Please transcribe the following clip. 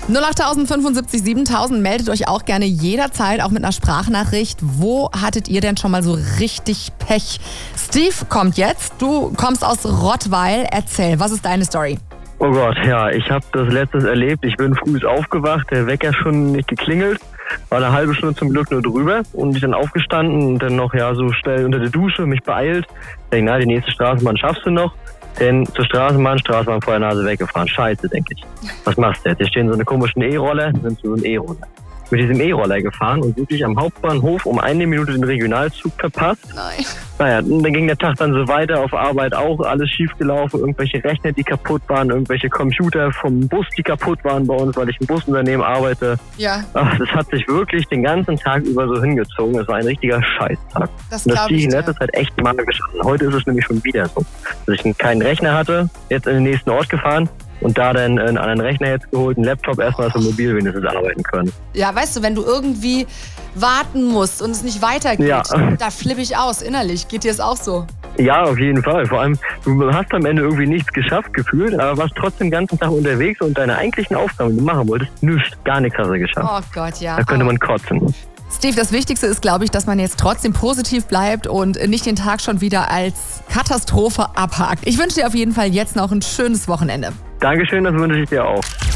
08000 75 7000, meldet euch auch gerne jederzeit, auch mit einer Sprachnachricht. Wo hattet ihr denn schon mal so richtig Pech? Steve kommt jetzt, du kommst aus Rottweil. Erzähl, was ist deine Story? Oh Gott, ja, ich habe das letztes erlebt. Ich bin früh aufgewacht, der Wecker schon nicht geklingelt. War eine halbe Stunde zum Glück nur drüber und ich dann aufgestanden und dann noch so schnell unter der Dusche mich beeilt. Ich denke, na, die nächste Straßenbahn schaffst du noch. Denn zur Straßenbahn vor der Nase weggefahren. Scheiße, denke ich. Was machst du jetzt? Hier stehen so eine komischen E-Roller, sind so ein E-Roller. Mit diesem E-Roller gefahren und wirklich am Hauptbahnhof um 1 Minute den Regionalzug verpasst. Nein. Naja, dann ging der Tag dann so weiter, auf Arbeit auch alles schief gelaufen, irgendwelche Rechner, die kaputt waren, irgendwelche Computer vom Bus, die kaputt waren bei uns, weil ich im Busunternehmen arbeite. Ja. Ach, das hat sich wirklich den ganzen Tag über so hingezogen. Es war ein richtiger Scheißtag. Das Und das glaube ziehe ich ich in dir. letzter Zeit echt mal geschafft. Heute ist es nämlich schon wieder so, dass ich keinen Rechner hatte, jetzt in den nächsten Ort gefahren und da dann einen anderen Rechner jetzt geholt, einen Laptop erstmal so mobil wenigstens arbeiten können. Ja, weißt du, wenn du irgendwie warten musst und es nicht weitergeht, Ja. da flippe ich aus innerlich. Geht dir das auch so? Ja, auf jeden Fall. Vor allem, du hast am Ende irgendwie nichts geschafft gefühlt, aber warst trotzdem den ganzen Tag unterwegs und deine eigentlichen Aufgaben, die du machen wolltest, nichts, gar nichts hast du geschafft. Oh Gott, ja. Da könnte man kotzen. Steve, das Wichtigste ist, glaube ich, dass man jetzt trotzdem positiv bleibt und nicht den Tag schon wieder als Katastrophe abhakt. Ich wünsche dir auf jeden Fall jetzt noch ein schönes Wochenende. Dankeschön, das wünsche ich dir auch.